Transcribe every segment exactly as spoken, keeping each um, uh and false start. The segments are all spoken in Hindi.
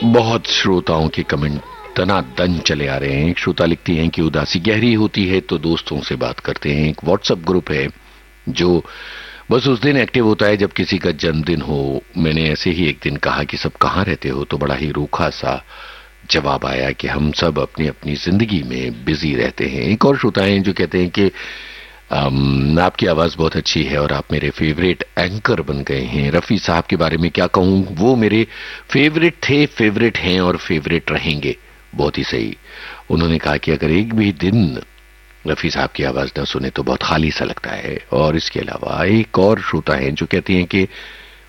बहुत श्रोताओं के कमेंट दनादन चले आ रहे हैं। एक श्रोता लिखती हैं कि उदासी गहरी होती है तो दोस्तों से बात करते हैं। एक व्हाट्सएप ग्रुप है जो बस उस दिन एक्टिव होता है जब किसी का जन्मदिन हो। मैंने ऐसे ही एक दिन कहा कि सब कहाँ रहते हो, तो बड़ा ही रूखा सा जवाब आया कि हम सब अपनी अपनी जिंदगी में बिजी रहते हैं। एक और श्रोता हैं जो कहते हैं कि Um, आपकी आवाज बहुत अच्छी है और आप मेरे फेवरेट एंकर बन गए हैं। रफी साहब के बारे में क्या कहूं, वो मेरे फेवरेट थे, फेवरेट हैं और फेवरेट रहेंगे। बहुत ही सही। उन्होंने कहा कि अगर एक भी दिन रफी साहब की आवाज ना सुने तो बहुत खाली सा लगता है। और इसके अलावा एक और श्रोता है जो कहती हैं कि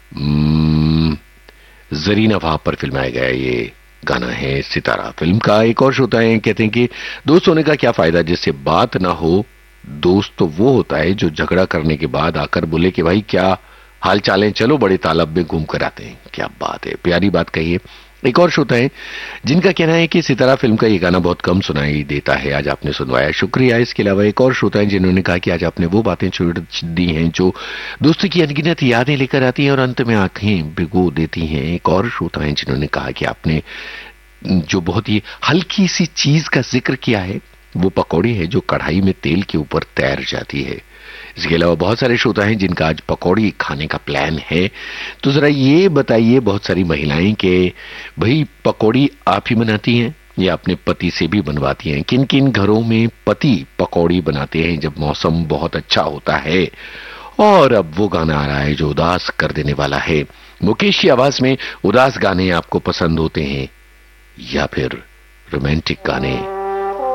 जरीना वहां पर फिल्माया गया ये गाना है सितारा फिल्म का। एक और श्रोता है कहते हैं कि दोस्त होने का क्या फायदा जिससे बात ना हो। दोस्त तो वो होता है जो झगड़ा करने के बाद आकर बोले कि भाई क्या हाल चाल है, चलो बड़े तालाब में घूम कर आते हैं। क्या बात है, प्यारी बात कही है। एक और श्रोता है जिनका कहना है कि सितारा फिल्म का ये गाना बहुत कम सुनाई देता है, आज आपने सुनवाया, शुक्रिया। इसके अलावा एक और श्रोता है जिन्होंने कहा कि आज आपने वो बातें छोड़ दी हैं जो दोस्ती की अनगिनत यादें लेकर आती हैं और अंत में आंखें भिगो देती हैं। एक और श्रोता है जिन्होंने कहा कि आपने जो बहुत ही हल्की सी चीज का जिक्र किया है वो पकौड़ी है जो कढ़ाई में तेल के ऊपर तैर जाती है। इसके अलावा बहुत सारे श्रोता हैं जिनका आज पकौड़ी खाने का प्लान है। तो जरा ये बताइए बहुत सारी महिलाएं कि भाई पकौड़ी आप ही बनाती हैं या अपने पति से भी बनवाती हैं? किन किन घरों में पति पकौड़ी बनाते हैं जब मौसम बहुत अच्छा होता है? और अब वो गाना आ रहा है जो उदास कर देने वाला है। मुकेश की आवाज में उदास गाने आपको पसंद होते हैं या फिर रोमांटिक गाने?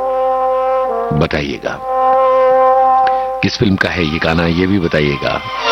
बताइएगा किस फिल्म का है ये गाना, ये भी बताइएगा।